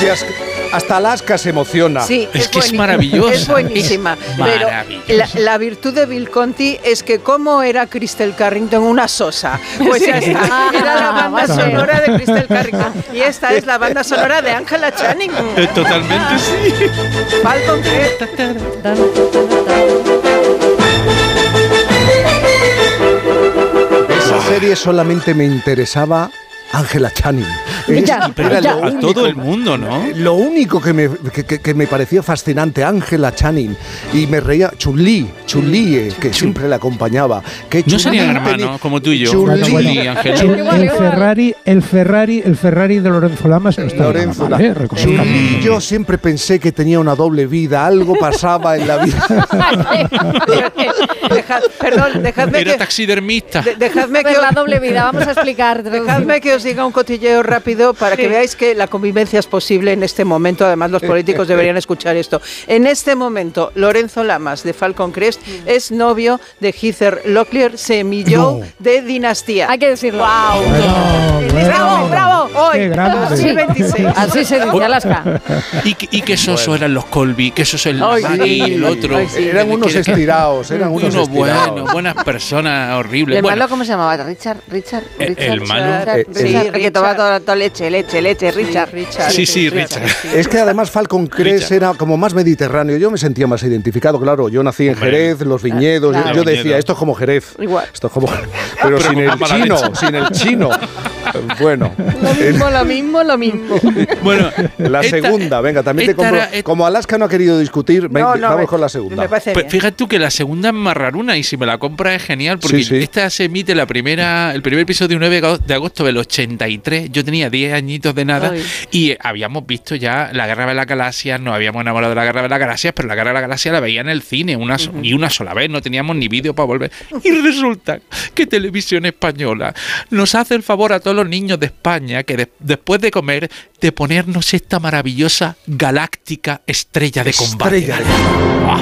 hasta Alaska se emociona. Sí, es que es maravillosa. Es buenísima. Pero la virtud de Bill Conti es que como era Crystal Carrington una sosa. Pues ya está. Era la banda sonora de Crystal Carrington. Y esta es la banda sonora de Angela Channing. Totalmente sí. Falcon Crest. Esa serie solamente me interesaba Angela Channing. A todo el mundo, ¿no? Lo único que me pareció fascinante, Angela Channing, y me reía, Chun-Li, que siempre la acompañaba. Que no serían hermanos como tú y yo. Chun-Li, el Ferrari de Lorenzo Lamas no está Lorenzo mal, Chun-Li, yo siempre pensé que tenía una doble vida, algo pasaba en la vida. Dejadme Era taxidermista. Dejadme que la doble vida, vamos a explicar. Dejadme que os diga un cotilleo rápido para que veáis que la convivencia es posible en este momento. Además, los políticos deberían escuchar esto. En este momento, Lorenzo Lamas, de Falcon Crest, es novio de Heather Locklear, semilló de Dinastía. Hay que decirlo. ¡Wow! ¡Bravo! Hoy, 2026. Así se dice, Alaska. Y que sosos eran los Colby, que esos el y el otro. Eran unos estirados, buenas personas horribles. ¿El malo cómo se llamaba? Richard. El malo. Que tomaba toda leche, Richard. Sí, Richard. Es que además Falcon Crest era como más mediterráneo. Yo me sentía más identificado, claro. Yo nací en Jerez, los viñedos. Claro. Yo decía, esto es como Jerez. Igual. Esto es como... Pero sin el chino. Bueno. Lo mismo. Bueno, la segunda, venga, también te compro. Como Alaska no ha querido discutir, vamos con la segunda. Fíjate tú que la segunda es más raruna y si me la compras es genial porque esta se emite el primer episodio el 9 de agosto del 83. Yo tenía 10 añitos de nada y habíamos visto ya la Guerra de las Galaxias, nos habíamos enamorado de la Guerra de las Galaxias, pero la Guerra de las Galaxias la veía en el cine y una sola vez, no teníamos ni vídeo para volver. Y resulta que Televisión Española nos hace el favor a todos los niños de España que después de comer, de ponernos esta maravillosa galáctica estrella de combate.